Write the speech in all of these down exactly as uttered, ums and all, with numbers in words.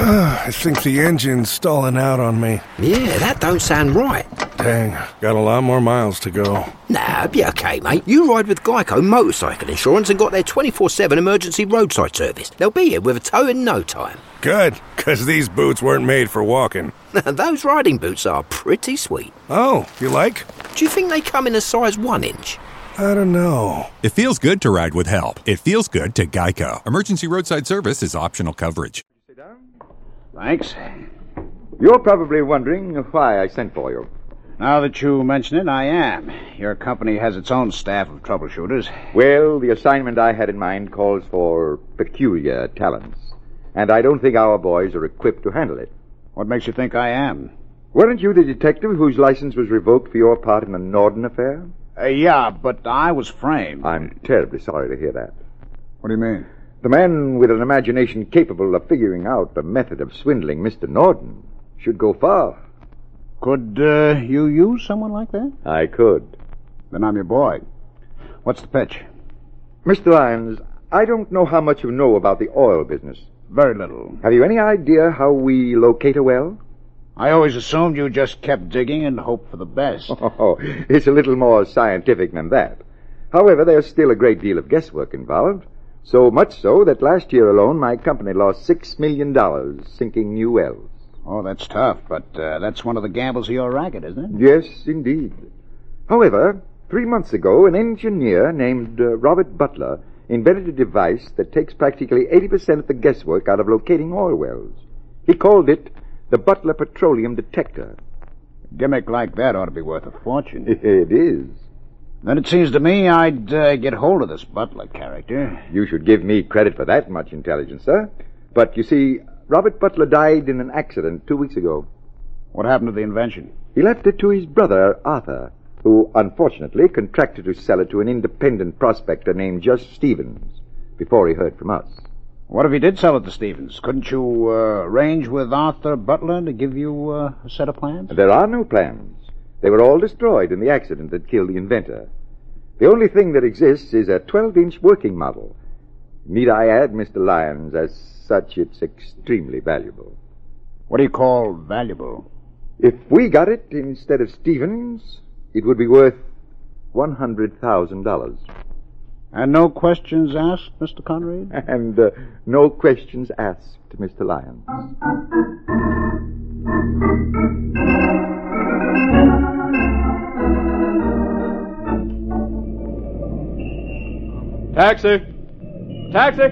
I think the engine's stalling out on me. Yeah, that don't sound right. Dang, got a lot more miles to go. Nah, be okay, mate. You ride with Geico Motorcycle Insurance and got their twenty-four seven emergency roadside service. They'll be here with a tow in no time. Good, because these boots weren't made for walking. Those riding boots are pretty sweet. Oh, you like? Do you think they come in a size one inch? I don't know. It feels good to ride with help. It feels good to Geico. Emergency roadside service is optional coverage. Sit down. Thanks. You're probably wondering why I sent for you. Now that you mention it, I am. Your company has its own staff of troubleshooters. Well, the assignment I had in mind calls for peculiar talents, and I don't think our boys are equipped to handle it. What makes you think I am? Weren't you the detective whose license was revoked for your part in the Norden affair? Uh, yeah, but I was framed. I'm terribly sorry to hear that. What do you mean? The man with an imagination capable of figuring out a method of swindling Mister Norden should go far. Could uh, you use someone like that? I could. Then I'm your boy. What's the pitch? Mister Lyons, I don't know how much you know about the oil business. Very little. Have you any idea how we locate a well? I always assumed you just kept digging and hoped for the best. Oh, it's a little more scientific than that. However, there's still a great deal of guesswork involved. So much so that last year alone my company lost six million dollars sinking new wells. Oh, that's tough, but uh, that's one of the gambles of your racket, isn't it? Yes, indeed. However, three months ago, an engineer named uh, Robert Butler invented a device that takes practically eighty percent of the guesswork out of locating oil wells. He called it the Butler Petroleum Detector. A gimmick like that ought to be worth a fortune. It is. Then it seems to me I'd uh, get hold of this Butler character. You should give me credit for that much intelligence, sir. But you see, Robert Butler died in an accident two weeks ago. What happened to the invention? He left it to his brother, Arthur, who unfortunately contracted to sell it to an independent prospector named Just Stevens before he heard from us. What if he did sell it to Stevens? Couldn't you uh, arrange with Arthur Butler to give you uh, a set of plans? There are no plans. They were all destroyed in the accident that killed the inventor. The only thing that exists is a twelve-inch working model. Need I add, Mister Lyons, as such it's extremely valuable. What do you call valuable? If we got it instead of Stevens, it would be worth one hundred thousand dollars. And no questions asked, Mister Conrad? And uh, no questions asked, Mister Lyons. Taxi! Taxi!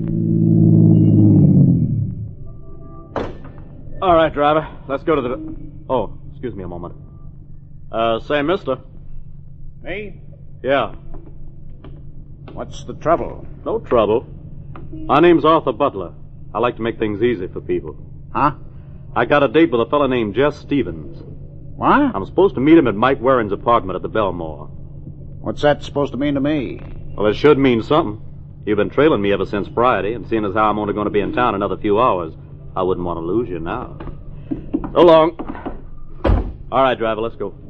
All right, driver. Let's go to the... Oh, excuse me a moment. Uh, say, mister. Me? Yeah. What's the trouble? No trouble. My name's Arthur Butler. I like to make things easy for people. Huh? I got a date with a fellow named Jess Stevens. What? I'm supposed to meet him at Mike Warren's apartment at the Belmore. What's that supposed to mean to me? Well, it should mean something. You've been trailing me ever since Friday, and seeing as how I'm only going to be in town another few hours, I wouldn't want to lose you now. So long. All right, driver, let's go.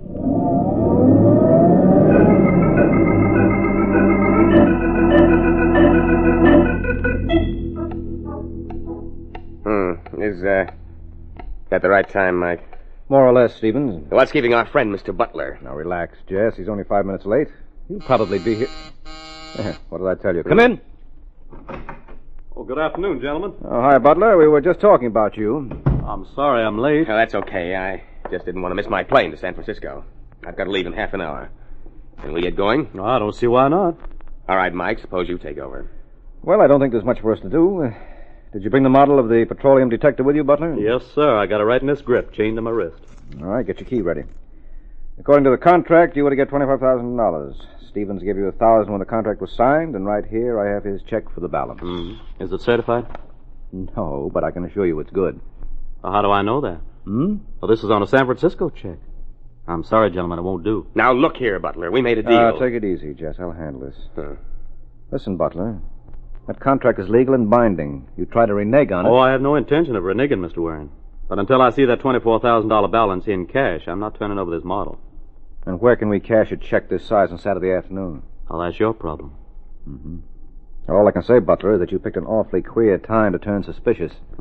Hmm. Is, uh, that the right time, Mike? More or less, Stevens. What's keeping our friend, Mister Butler? Now, relax, Jess. He's only five minutes late. He'll probably be here. Eh, what did I tell you? Come in. Oh, good afternoon, gentlemen. Oh, hi, Butler. We were just talking about you. I'm sorry I'm late. Oh, that's okay. I just didn't want to miss my plane to San Francisco. I've got to leave in half an hour. Can we get going? No, I don't see why not. All right, Mike. Suppose you take over. Well, I don't think there's much for us to do. Uh, did you bring the model of the petroleum detector with you, Butler? Yes, sir. I got it right in this grip, chained to my wrist. All right, get your key ready. According to the contract, you were to get twenty-five thousand dollars. Stevens gave you a thousand when the contract was signed, and right here I have his check for the balance. Mm. Is it certified? No, but I can assure you it's good. Well, how do I know that? Hmm? Well, this is on a San Francisco check. I'm sorry, gentlemen, it won't do. Now, look here, Butler. We made a deal. Uh, take it easy, Jess. I'll handle this. Huh. Listen, Butler. That contract is legal and binding. You try to renege on it. Oh, I have no intention of reneging, Mister Warren. But until I see that twenty-four thousand dollars balance in cash, I'm not turning over this model. And where can we cash a check this size on Saturday afternoon? Well, that's your problem. Mm-hmm. All I can say, Butler, is that you picked an awfully queer time to turn suspicious.